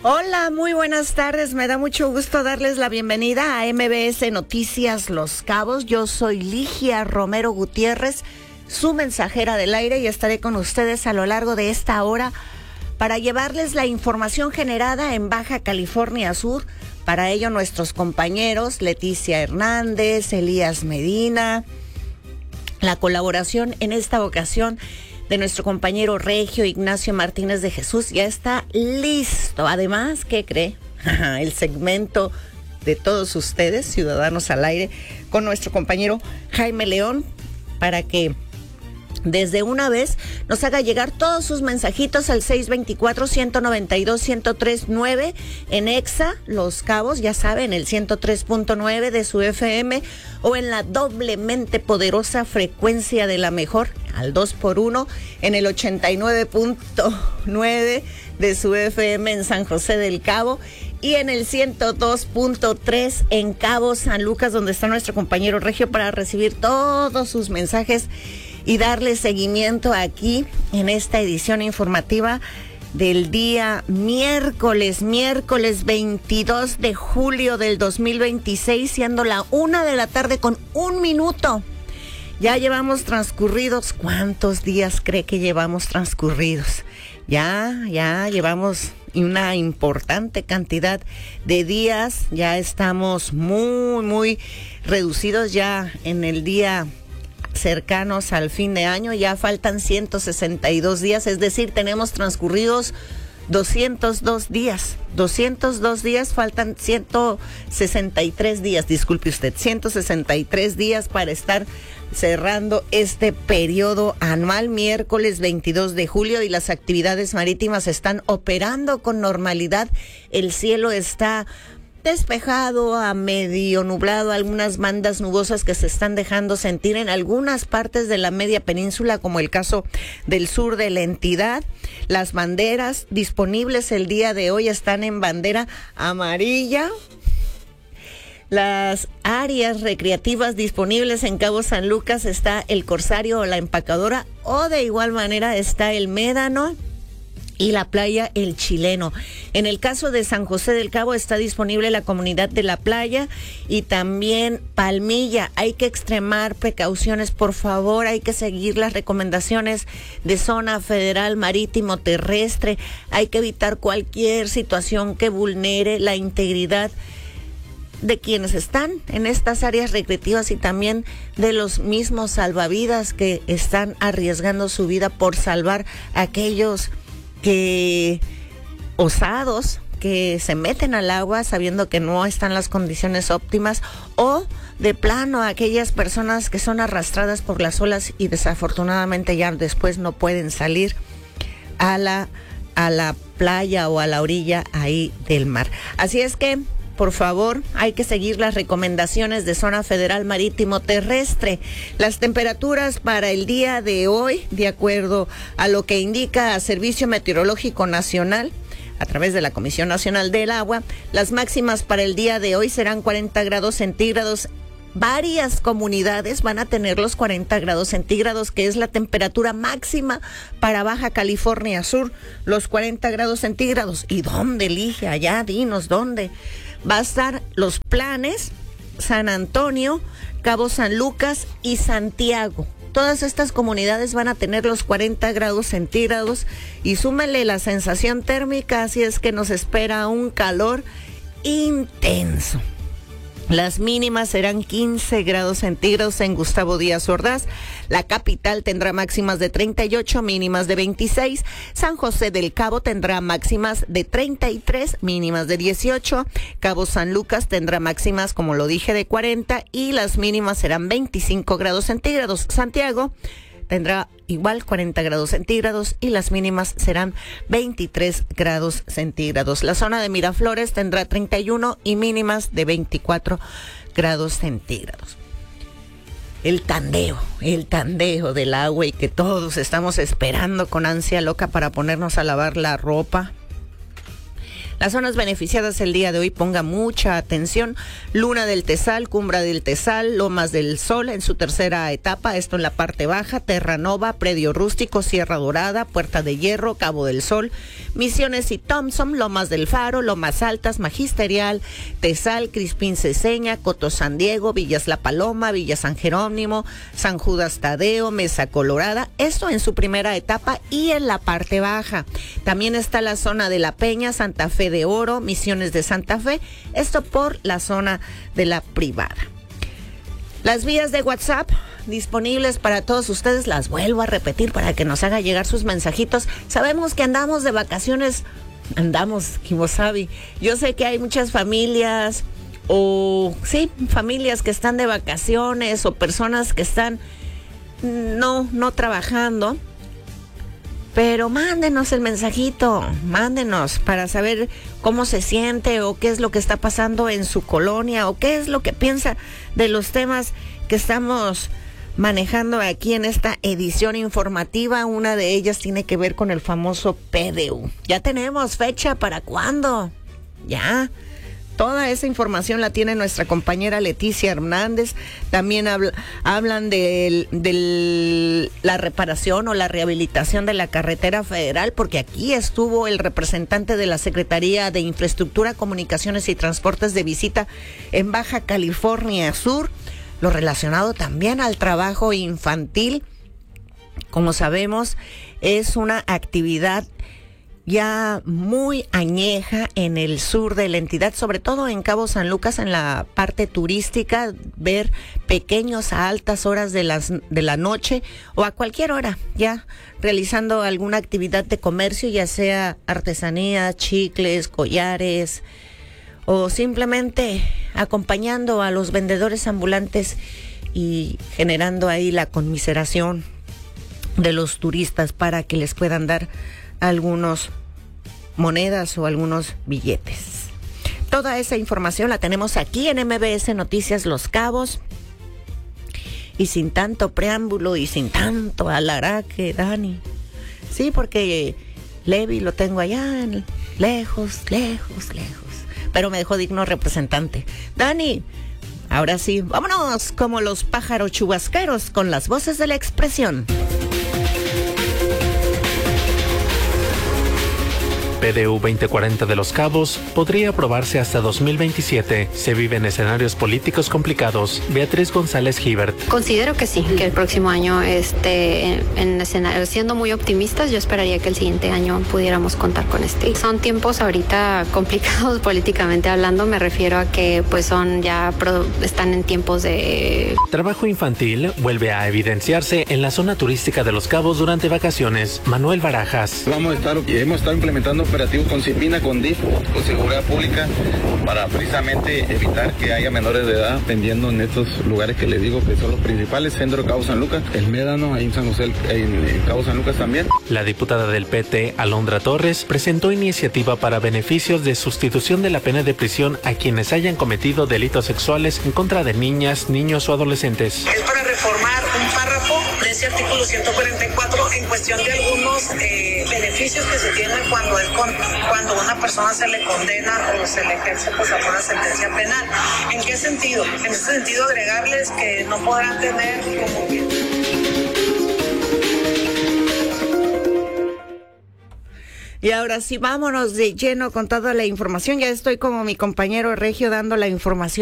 Hola, muy buenas tardes. Me da mucho gusto darles la bienvenida a MBS Noticias Los Cabos. Yo soy Ligia Romero Gutiérrez, su mensajera del aire, y estaré con ustedes a lo largo de esta hora para llevarles la información generada en Baja California Sur. Para ello, nuestros compañeros Leticia Hernández, Elías Medina, la colaboración en esta ocasión de nuestro compañero regio Ignacio Martínez de Jesús ya está listo. Además, ¿qué cree? El segmento de todos ustedes, Ciudadanos al Aire, con nuestro compañero Jaime León, para que desde una vez nos haga llegar todos sus mensajitos al 624-192-1039 en EXA Los Cabos, ya saben, el 103.9 de su FM, o en la doblemente poderosa frecuencia de la mejor, al 2x1, en el 89.9 de su FM en San José del Cabo, y en el 102.3 en Cabo San Lucas, donde está nuestro compañero regio para recibir todos sus mensajes y darle seguimiento aquí en esta edición informativa del día miércoles 22 de julio del 2026, siendo la 1:00 con 1 minuto. Ya llevamos transcurridos, ¿cuántos días cree que llevamos transcurridos? Ya llevamos una importante cantidad de días, ya estamos muy reducidos ya en el día cercanos al fin de año, ya faltan 162 días, es decir, tenemos transcurridos 202 días, faltan 163 días, disculpe usted, 163 días para estar cerrando este periodo anual, miércoles 22 de julio, y las actividades marítimas están operando con normalidad. El cielo está despejado a medio nublado, algunas bandas nubosas que se están dejando sentir en algunas partes de la media península, como el caso del sur de la entidad. Las banderas disponibles el día de hoy están en bandera amarilla. Las áreas recreativas disponibles en Cabo San Lucas está el Corsario o la Empacadora, o de igual manera está el Médano y la playa El Chileno. En el caso de San José del Cabo está disponible la comunidad de la playa y también Palmilla. Hay que extremar precauciones, por favor, hay que seguir las recomendaciones de Zona Federal Marítimo Terrestre. Hay que evitar cualquier situación que vulnere la integridad de quienes están en estas áreas recreativas y también de los mismos salvavidas que están arriesgando su vida por salvar a aquellos osados que se meten al agua sabiendo que no están las condiciones óptimas, o de plano aquellas personas que son arrastradas por las olas y desafortunadamente ya después no pueden salir a la playa o a la orilla ahí del mar. Así es que, por favor, hay que seguir las recomendaciones de Zona Federal Marítimo Terrestre. Las temperaturas para el día de hoy, de acuerdo a lo que indica Servicio Meteorológico Nacional, a través de la Comisión Nacional del Agua, las máximas para el día de hoy serán 40 grados centígrados. Varias comunidades van a tener los 40 grados centígrados, que es la temperatura máxima para Baja California Sur, los 40 grados centígrados. ¿Y dónde, elige? Allá, dinos, ¿dónde? Va a estar Los Planes, San Antonio, Cabo San Lucas y Santiago. Todas estas comunidades van a tener los 40 grados centígrados y súmele la sensación térmica, así es que nos espera un calor intenso. Las mínimas serán 15 grados centígrados en Gustavo Díaz Ordaz. La capital tendrá máximas de 38, mínimas de 26. San José del Cabo tendrá máximas de 33, mínimas de 18. Cabo San Lucas tendrá máximas, como lo dije, de 40 y las mínimas serán 25 grados centígrados. Santiago tendrá igual 40 grados centígrados y las mínimas serán 23 grados centígrados. La zona de Miraflores tendrá 31 y mínimas de 24 grados centígrados. El tandeo del agua, y que todos estamos esperando con ansia loca para ponernos a lavar la ropa. Las zonas beneficiadas el día de hoy, ponga mucha atención: Luna del Tezal, Cumbra del Tezal, Lomas del Sol en su tercera etapa, esto en la parte baja, Terranova, Predio Rústico, Sierra Dorada, Puerta de Hierro, Cabo del Sol, Misiones y Thompson, Lomas del Faro, Lomas Altas, Magisterial, Tezal, Crispín Ceseña, Coto San Diego, Villas La Paloma, Villa San Jerónimo, San Judas Tadeo, Mesa Colorada, esto en su primera etapa y en la parte baja. También está la zona de La Peña, Santa Fe de Oro, Misiones de Santa Fe, esto por la zona de la privada. Las vías de WhatsApp disponibles para todos ustedes, las vuelvo a repetir para que nos haga llegar sus mensajitos. Sabemos que andamos de vacaciones, Kimosabi. Yo sé que hay muchas familias, familias que están de vacaciones o personas que están no trabajando. Pero mándenos el mensajito, mándenos para saber cómo se siente o qué es lo que está pasando en su colonia o qué es lo que piensa de los temas que estamos manejando aquí en esta edición informativa. Una de ellas tiene que ver con el famoso PDU. ¿Ya tenemos fecha para cuándo? Ya. Toda esa información la tiene nuestra compañera Leticia Hernández. También hablan de la reparación o la rehabilitación de la carretera federal, porque aquí estuvo el representante de la Secretaría de Infraestructura, Comunicaciones y Transportes de visita en Baja California Sur. Lo relacionado también al trabajo infantil, como sabemos, es una actividad ya muy añeja en el sur de la entidad, sobre todo en Cabo San Lucas, en la parte turística, ver pequeños a altas horas de la noche o a cualquier hora ya realizando alguna actividad de comercio, ya sea artesanía, chicles, collares o simplemente acompañando a los vendedores ambulantes y generando ahí la conmiseración de los turistas para que les puedan dar algunos monedas o algunos billetes. Toda esa información la tenemos aquí en MBS Noticias Los Cabos. Y sin tanto preámbulo y sin tanto alaraque, Dani. Sí, porque Levi lo tengo allá lejos. Pero me dejó digno representante. Dani, ahora sí, vámonos como los pájaros chubasqueros con las voces de la expresión. PDU 2040 de Los Cabos podría aprobarse hasta 2027. Se vive en escenarios políticos complicados. Beatriz González Gibert. Considero que sí, que el próximo año en escenario, siendo muy optimistas, yo esperaría que el siguiente año pudiéramos contar con este. Son tiempos ahorita complicados políticamente hablando, me refiero a que pues están en tiempos de... Trabajo infantil vuelve a evidenciarse en la zona turística de Los Cabos durante vacaciones. Manuel Barajas. Hemos estado implementando operativos con CIPINA, con DIF, con Seguridad Pública, para precisamente evitar que haya menores de edad vendiendo en estos lugares que les digo que son los principales: Centro de Cabo San Lucas, El Médano, ahí en San José, en Cabo San Lucas también. La diputada del PT, Alondra Torres, presentó iniciativa para beneficios de sustitución de la pena de prisión a quienes hayan cometido delitos sexuales en contra de niñas, niños o adolescentes. Es para reformar un párrafo de ese artículo 144 en cuestión de algunos beneficios que se tienen cuando una persona se le condena o se le ejerce alguna sentencia penal. ¿En qué sentido? En ese sentido, agregarles que no podrán tener como que... Y ahora sí, vámonos de lleno con toda la información. Ya estoy como mi compañero Regio dando la información.